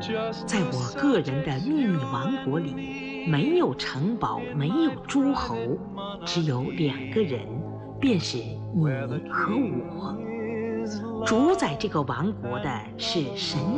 在我个人的秘密王国里，没有城堡，没有诸侯，只有2个人，便是你和我。主宰这个王国的是神